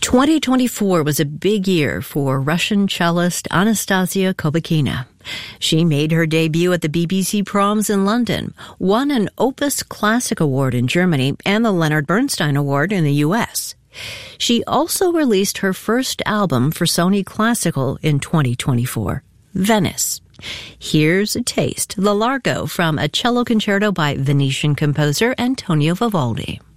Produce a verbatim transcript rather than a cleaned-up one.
twenty twenty-four was a big year for Russian cellist Anastasia Kobakina. She made her debut at the B B C Proms in London, won an Opus Classic Award in Germany and the Leonard Bernstein Award in the U S. She also released her first album for Sony Classical in twenty twenty-four, Venice. Here's a taste, the Largo from a cello concerto by Venetian composer Antonio Vivaldi.